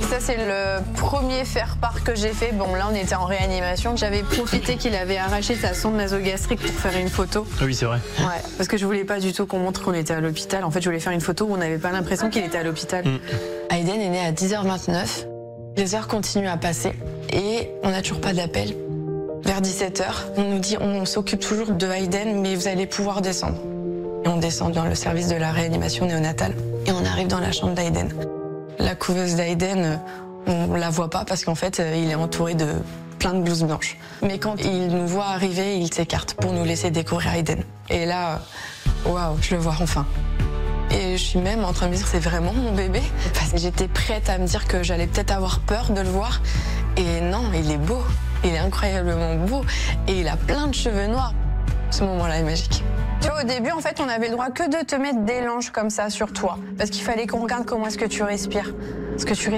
Ça, c'est le premier faire-part que j'ai fait. Bon, là, on était en réanimation. J'avais profité qu'il avait arraché sa sonde nasogastrique pour faire une photo. Ah oui, c'est vrai. Ouais, parce que je voulais pas du tout qu'on montre qu'on était à l'hôpital. En fait, je voulais faire une photo où on n'avait pas l'impression qu'il était à l'hôpital. Aiden est né à 10h29. Les heures continuent à passer et on n'a toujours pas d'appel. Vers 17h, on nous dit on s'occupe toujours de Aiden, mais vous allez pouvoir descendre. Et on descend dans le service de la réanimation néonatale et on arrive dans la chambre d'Aiden. La couveuse d'Aiden, on la voit pas parce qu'en fait, il est entouré de plein de blouses blanches. Mais quand il nous voit arriver, il s'écarte pour nous laisser découvrir Aiden. Et là, waouh, je le vois enfin. Et je suis même en train de me dire, c'est vraiment mon bébé? Parce que j'étais prête à me dire que j'allais peut-être avoir peur de le voir. Et non, il est beau. Il est incroyablement beau. Et il a plein de cheveux noirs. Ce moment-là est magique. Tu vois, au début, en fait, on avait le droit que de te mettre des langes comme ça sur toi. Parce qu'il fallait qu'on regarde comment est-ce que tu respires. Parce que tu